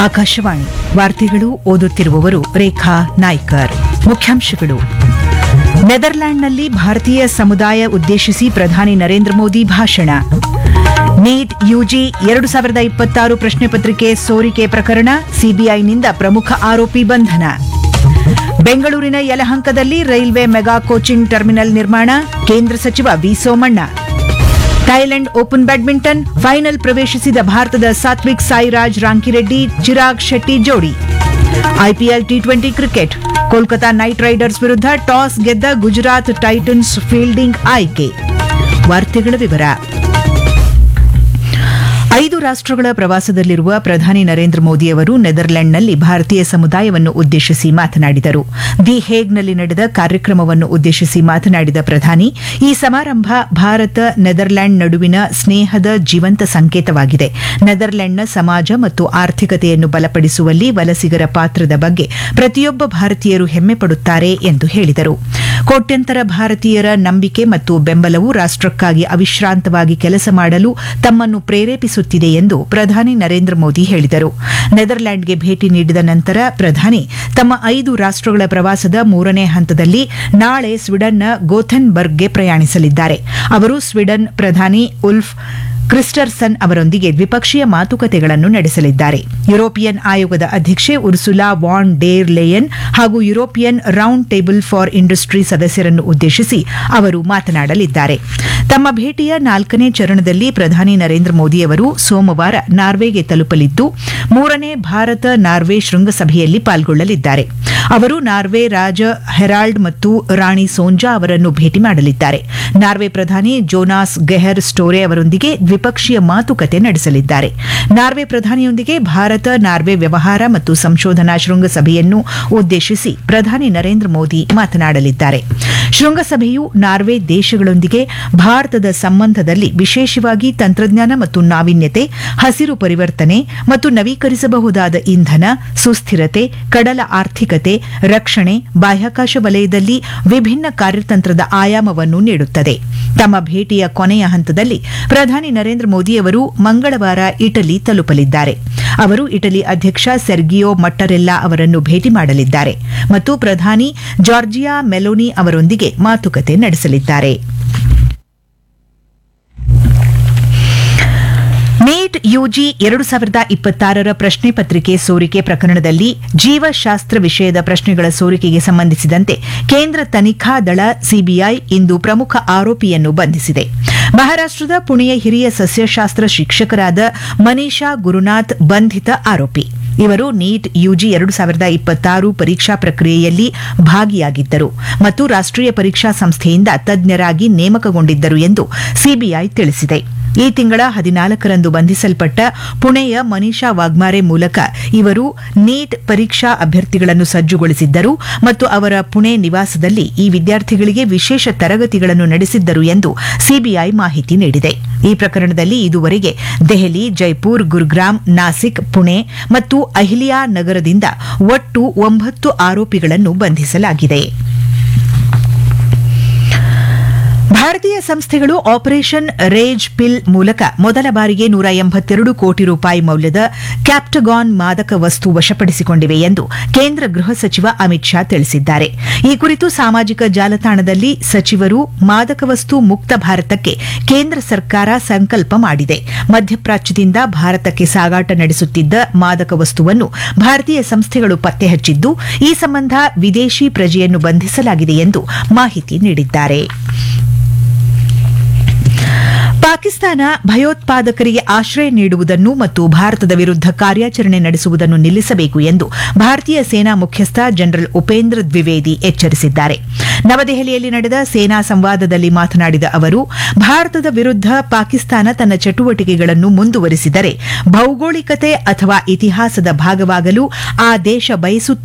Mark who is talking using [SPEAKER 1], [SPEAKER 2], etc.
[SPEAKER 1] ಆಕಾಶವಾಣಿ ವಾರ್ತೆಗಳು ಓದುತ್ತಿರುವವರು ರೇಖಾ ನಾಯ್ಕರ್. ಮುಖ್ಯಾಂಶಗಳು: ನೆದರ್ಲ್ಯಾಂಡ್ನಲ್ಲಿ ಭಾರತೀಯ ಸಮುದಾಯ ಉದ್ದೇಶಿಸಿ ಪ್ರಧಾನಿ ನರೇಂದ್ರ ಮೋದಿ ಭಾಷಣ. ನೀಟ್ ಯುಜಿ 2026 ಪ್ರಶ್ನೆ ಪತ್ರಿಕೆ ಸೋರಿಕೆ ಪ್ರಕರಣ, ಸಿಬಿಐನಿಂದ ಪ್ರಮುಖ ಆರೋಪಿ ಬಂಧನ. ಬೆಂಗಳೂರಿನ ಯಲಹಂಕದಲ್ಲಿ ರೈಲ್ವೆ ಮೆಗಾ ಕೋಚಿಂಗ್ ಟರ್ಮಿನಲ್ ನಿರ್ಮಾಣ, ಕೇಂದ್ರ ಸಚಿವ V Somanna. Thailand open badminton final ಪ್ರವೇಶಿಸಿದ ಭಾರತದ ಸಾತ್ವಿಕ್ ಸಾಯಿರಾಜ್ ರಾಂಕಿರೆಡ್ಡಿ ಚಿರಾಗ್ ಶೆಟ್ಟಿ ಜೋಡಿ. IPL T20 cricket, Kolkata night Riders ವಿರುದ್ಧ ಟಾಸ್ ಗೆದ್ದ ಗುಜರಾತ್ ಟೈಟನ್ಸ್ ಫೀಲ್ಡಿಂಗ್ ಆಯ್ಕೆ. ವಾರ್ತೆಗಳ ವಿವರ. 5 ರಾಷ್ಟ್ರಗಳ ಪ್ರವಾಸದಲ್ಲಿರುವ ಪ್ರಧಾನಿ ನರೇಂದ್ರ ಮೋದಿ ಅವರು ನೆದರ್ಲೆಂಡ್ನಲ್ಲಿ ಭಾರತೀಯ ಸಮುದಾಯವನ್ನು ಉದ್ದೇಶಿಸಿ ಮಾತನಾಡಿದರು. ದಿ ಹೇಗ್ನಲ್ಲಿ ನಡೆದ ಕಾರ್ಯಕ್ರಮವನ್ನು ಉದ್ದೇಶಿಸಿ ಮಾತನಾಡಿದ ಪ್ರಧಾನಿ, ಈ ಸಮಾರಂಭ ಭಾರತ ನೆದರ್ಲ್ಯಾಂಡ್ ನಡುವಿನ ಸ್ನೇಹದ ಜೀವಂತ ಸಂಕೇತವಾಗಿದೆ. ನೆದರ್ಲೆಂಡ್ನ ಸಮಾಜ ಮತ್ತು ಆರ್ಥಿಕತೆಯನ್ನು ಬಲಪಡಿಸುವಲ್ಲಿ ವಲಸಿಗರ ಪಾತ್ರದ ಬಗ್ಗೆ ಪ್ರತಿಯೊಬ್ಬ ಭಾರತೀಯರು ಹೆಮ್ಮೆ ಪಡುತ್ತಾರೆ ಎಂದು ಹೇಳಿದರು. ಕೋಟ್ಯಂತರ ಭಾರತೀಯರ ನಂಬಿಕೆ ಮತ್ತು ಬೆಂಬಲವು ರಾಷ್ಟಕ್ಕಾಗಿ ಅವಿಶ್ರಾಂತವಾಗಿ ಕೆಲಸ ಮಾಡಲು ತಮ್ಮನ್ನು ಪ್ರೇರೇಪಿಸುತ್ತಿದೆ ಎಂದು ಪ್ರಧಾನಿ ನರೇಂದ್ರ ಮೋದಿ ಹೇಳಿದರು. ನೆದರ್ಲ್ಯಾಂಡ್ಗೆ ಭೇಟಿ ನೀಡಿದ ನಂತರ ಪ್ರಧಾನಿ ತಮ್ಮ 5 ರಾಷ್ಟ್ರಗಳ ಪ್ರವಾಸದ 3ನೇ ಹಂತದಲ್ಲಿ ನಾಳೆ ಸ್ವೀಡನ್ನ ಗೋಥೆನ್ಬರ್ಗ್ಗೆ ಪ್ರಯಾಣಿಸಲಿದ್ದಾರೆ. ಅವರು ಸ್ವೀಡನ್ ಪ್ರಧಾನಿ ಉಲ್ಫ್ ಕ್ರಿಸ್ಟರ್ಸನ್ ಅವರೊಂದಿಗೆ ದ್ವಿಪಕ್ಷೀಯ ಮಾತುಕತೆಗಳನ್ನು ನಡೆಸಲಿದ್ದಾರೆ. ಯುರೋಪಿಯನ್ ಆಯೋಗದ ಅಧ್ಯಕ್ಷೆ ಉರ್ಸುಲಾ ವಾನ್ ಡೇರ್ ಲೇಯನ್ ಹಾಗೂ European round table for industry ಸದಸ್ಯರನ್ನು ಉದ್ದೇಶಿಸಿ ಅವರು ಮಾತನಾಡಲಿದ್ದಾರೆ. ತಮ್ಮ ಭೇಟಿಯ 4ನೇ ಚರಣದಲ್ಲಿ ಪ್ರಧಾನಿ ನರೇಂದ್ರ ಮೋದಿ ಅವರು ಸೋಮವಾರ ನಾರ್ವೆಗೆ ತಲುಪಲಿದ್ದು 3ನೇ ಭಾರತ ನಾರ್ವೆ ಶೃಂಗಸಭೆಯಲ್ಲಿ ಪಾಲ್ಗೊಳ್ಳಲಿದ್ದಾರೆ. ಅವರು ನಾರ್ವೆ ರಾಜ ಹೆರಾಲ್ಡ್ ಮತ್ತು ರಾಣಿ ಸೋಂಜಾ ಅವರನ್ನು ಭೇಟಿ ಮಾಡಲಿದ್ದಾರೆ. ನಾರ್ವೆ ಪ್ರಧಾನಿ ಜೋನಾಸ್ ಗೆಹರ್ ಸ್ಟೋರೆ ಅವರೊಂದಿಗೆ ದ್ವಿಪಕ್ಷೀಯ ಮಾತುಕತೆ ನಡೆಸಲಿದ್ದಾರೆ. ನಾರ್ವೆ ಪ್ರಧಾನಿಯೊಂದಿಗೆ ಭಾರತ ನಾರ್ವೆ ವ್ಯವಹಾರ ಮತ್ತು ಸಂಶೋಧನಾ ಶೃಂಗಸಭೆಯನ್ನು ಉದ್ದೇಶಿಸಿ ಪ್ರಧಾನಿ ನರೇಂದ್ರ ಮೋದಿ ಮಾತನಾಡಲಿದ್ದಾರೆ. ಶೃಂಗಸಭೆಯು ನಾರ್ವೆ ದೇಶಗಳೊಂದಿಗೆ ಭಾರತದ ಸಂಬಂಧದಲ್ಲಿ ವಿಶೇಷವಾಗಿ ತಂತ್ರಜ್ಞಾನ ಮತ್ತು ನಾವೀನ್ಯತೆ, ಹಸಿರು ಪರಿವರ್ತನೆ ಮತ್ತು ನವೀಕರಿಸಬಹುದಾದ ಇಂಧನ, ಸುಸ್ಥಿರತೆ, ಕಡಲ ಆರ್ಥಿಕತೆ, ರಕ್ಷಣೆ, ಬಾಹ್ಯಾಕಾಶ ವಲಯದಲ್ಲಿ ವಿಭಿನ್ನ ಕಾರ್ಯತಂತ್ರದ ಆಯಾಮವನ್ನು ನೀಡುತ್ತದೆ. ತಮ್ಮ ಭೇಟಿಯ ಕೊನೆಯ ಹಂತದಲ್ಲಿ ಪ್ರಧಾನಿ ನರೇಂದ್ರ ಮೋದಿ ಅವರು ಮಂಗಳವಾರ ಇಟಲಿ ತಲುಪಲಿದ್ದಾರೆ. ಅವರು ಇಟಲಿ ಅಧ್ಯಕ್ಷ ಸೆರ್ಗಿಯೋ ಮಟ್ಟರೆಲ್ಲಾ ಅವರನ್ನು ಭೇಟಿ ಮಾಡಲಿದ್ದಾರೆ ಮತ್ತು ಪ್ರಧಾನಿ ಜಾರ್ಜಿಯಾ ಮೆಲೋನಿ ಅವರೊಂದಿಗೆ ಮಾತುಕತೆ ನಡೆಸಲಿದ್ದಾರೆ. ನೀಟ್ ಯುಜಿ 2026 ಪ್ರಶ್ನೆ ಪತ್ರಿಕೆ ಸೋರಿಕೆ ಪ್ರಕರಣದಲ್ಲಿ ಜೀವಶಾಸ್ತ್ರ ವಿಷಯದ ಪ್ರಶ್ನೆಗಳ ಸೋರಿಕೆಗೆ ಸಂಬಂಧಿಸಿದಂತೆ ಕೇಂದ್ರ ತನಿಖಾ ದಳ ಸಿಬಿಐ ಇಂದು ಪ್ರಮುಖ ಆರೋಪಿಯನ್ನು ಬಂಧಿಸಿದೆ. ಮಹಾರಾಷ್ಟದ ಪುಣೆಯ ಹಿರಿಯ ಸಸ್ಯಶಾಸ್ತ್ರ ಶಿಕ್ಷಕರಾದ ಮನೀಷಾ ಗುರುನಾಥ್ ಬಂಧಿತ ಆರೋಪಿ. ಇವರು ನೀಟ್ ಯುಜಿ 2026 ಪರೀಕ್ಷಾ ಪ್ರಕ್ರಿಯೆಯಲ್ಲಿ ಭಾಗಿಯಾಗಿದ್ದರು ಮತ್ತು ರಾಷ್ಟೀಯ ಪರೀಕ್ಷಾ ಸಂಸ್ಥೆಯಿಂದ ತಜ್ಞರಾಗಿ ನೇಮಕಗೊಂಡಿದ್ದರು ಎಂದು ಸಿಬಿಐ ತಿಳಿಸಿದೆ. ಈ ತಿಂಗಳ 14ರಂದು ಬಂಧಿಸಲ್ಪಟ್ಟ ಪುಣೆಯ ಮನೀಷಾ ವಾಗ್ಮಾರೆ ಮೂಲಕ ಇವರು ನೀಟ್ ಪರೀಕ್ಷಾ ಅಭ್ಯರ್ಥಿಗಳನ್ನು ಸಜ್ಜುಗೊಳಿಸಿದ್ದರು ಮತ್ತು ಅವರ ಪುಣೆ ನಿವಾಸದಲ್ಲಿ ಈ ವಿದ್ಯಾರ್ಥಿಗಳಿಗೆ ವಿಶೇಷ ತರಗತಿಗಳನ್ನು ನಡೆಸಿದ್ದರು ಎಂದು ಸಿಬಿಐ ಮಾಹಿತಿ ನೀಡಿದೆ. ಈ ಪ್ರಕರಣದಲ್ಲಿ ಇದುವರೆಗೆ ದೆಹಲಿ, ಜೈಪುರ್, ಗುರುಗ್ರಾಮ್, ನಾಸಿಕ್, ಪುಣೆ ಮತ್ತು ಅಹಿಲಿಯಾ ನಗರದಿಂದ ಒಟ್ಟು 9 ಆರೋಪಿಗಳನ್ನು ಬಂಧಿಸಲಾಗಿದೆ. ಭಾರತೀಯ ಸಂಸ್ಥೆಗಳು ಆಪರೇಷನ್ ರೇಜ್ ಪಿಲ್ ಮೂಲಕ ಮೊದಲ ಬಾರಿಗೆ 182 ಕೋಟಿ ರೂಪಾಯಿ ಮೌಲ್ಯದ ಕ್ಯಾಪ್ಟಗಾನ್ ಮಾದಕ ವಸ್ತು ವಶಪಡಿಸಿಕೊಂಡಿವೆ ಎಂದು ಕೇಂದ್ರ ಗೃಹ ಸಚಿವ ಅಮಿತ್ ಶಾ ತಿಳಿಸಿದ್ದಾರೆ. ಈ ಕುರಿತು ಸಾಮಾಜಿಕ ಜಾಲತಾಣದಲ್ಲಿ ಸಚಿವರು ಮಾದಕ ವಸ್ತು ಮುಕ್ತ ಭಾರತಕ್ಕೆ ಕೇಂದ್ರ ಸರ್ಕಾರ ಸಂಕಲ್ಪ ಮಾಡಿದೆ. ಮಧ್ಯಪ್ರಾಚ್ಯದಿಂದ ಭಾರತಕ್ಕೆ ಸಾಗಾಟ ನಡೆಸುತ್ತಿದ್ದ ಮಾದಕ ವಸ್ತುವನ್ನು ಭಾರತೀಯ ಸಂಸ್ಥೆಗಳು ಪತ್ತೆ ಹಚ್ಚಿದ್ದು, ಈ ಸಂಬಂಧ ವಿದೇಶಿ ಪ್ರಜೆಯನ್ನು ಬಂಧಿಸಲಾಗಿದೆ ಎಂದು ಮಾಹಿತಿ ನೀಡಿದ್ದಾರೆ. ಪಾಕಿಸ್ತಾನ ಭಯೋತ್ಪಾದಕರಿಗೆ ಆಶ್ರಯ ನೀಡುವುದನ್ನು ಮತ್ತು ಭಾರತದ ವಿರುದ್ಧ ಕಾರ್ಯಾಚರಣೆ ನಡೆಸುವುದನ್ನು ನಿಲ್ಲಿಸಬೇಕು ಎಂದು ಭಾರತೀಯ ಸೇನಾ ಮುಖ್ಯಸ್ಥ ಜನರಲ್ ಉಪೇಂದ್ರ ದ್ವಿವೇದಿ ಎಚ್ಚರಿಸಿದ್ದಾರೆ. ನವದೆಹಲಿಯಲ್ಲಿ ನಡೆದ ಸೇನಾ ಸಂವಾದದಲ್ಲಿ ಮಾತನಾಡಿದ ಅವರು, ಭಾರತದ ವಿರುದ್ಧ ಪಾಕಿಸ್ತಾನ ತನ್ನ ಚಟುವಟಿಕೆಗಳನ್ನು ಮುಂದುವರಿಸಿದರೆ ಭೌಗೋಳಿಕತೆ ಅಥವಾ ಇತಿಹಾಸದ ಭಾಗವಾಗಲು ಆ ದೇಶ ಬಯಸುತ್ತದೆ